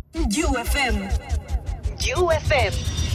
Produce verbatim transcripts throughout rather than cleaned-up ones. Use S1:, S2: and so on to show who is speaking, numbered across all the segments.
S1: You F M.
S2: You F M.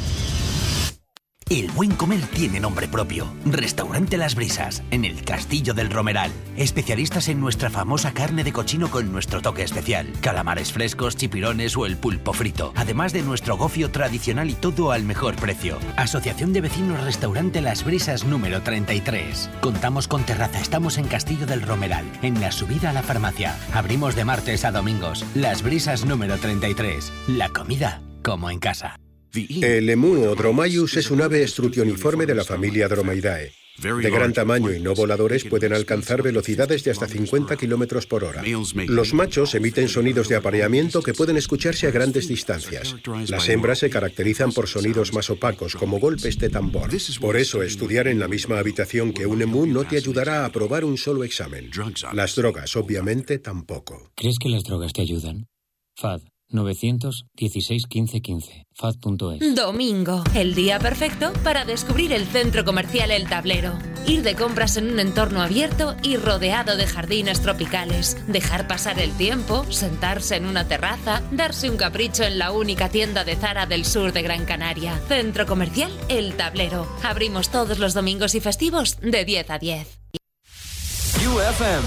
S3: El buen comer tiene nombre propio. Restaurante Las Brisas, en el Castillo del Romeral. Especialistas en nuestra famosa carne de cochino con nuestro toque especial. Calamares frescos, chipirones o el pulpo frito. Además de nuestro gofio tradicional y todo al mejor precio. Asociación de Vecinos Restaurante Las Brisas número treinta y tres. Contamos con terraza, estamos en Castillo del Romeral, en la subida a la farmacia. Abrimos de martes a domingos. Las Brisas número treinta y tres. La comida como en casa.
S4: El emú o Dromaeus es un ave estrutioniforme de la familia Dromaeoidae. De gran tamaño y no voladores, pueden alcanzar velocidades de hasta cincuenta kilómetros por hora. Los machos emiten sonidos de apareamiento que pueden escucharse a grandes distancias. Las hembras se caracterizan por sonidos más opacos, como golpes de tambor. Por eso, estudiar en la misma habitación que un emú no te ayudará a aprobar un solo examen. Las drogas, obviamente, tampoco.
S5: ¿Crees que las drogas te ayudan? F A D nueve uno seis, uno cinco uno cinco. F A D punto es.
S6: Domingo, el día perfecto para descubrir el centro comercial El Tablero. Ir de compras en un entorno abierto y rodeado de jardines tropicales. Dejar pasar el tiempo, sentarse en una terraza, darse un capricho en la única tienda de Zara del sur de Gran Canaria. Centro comercial El Tablero. Abrimos todos los domingos y festivos de diez a diez.
S7: U F M.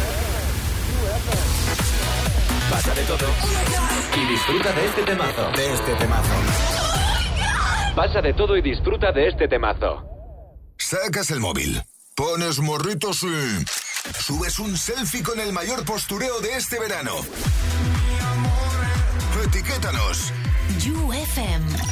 S7: Pasa de todo y disfruta de este temazo. De este temazo. Pasa de todo y disfruta de este temazo.
S8: Sacas el móvil, pones morritos y subes un selfie con el mayor postureo de este verano. Etiquétanos.
S1: You F M.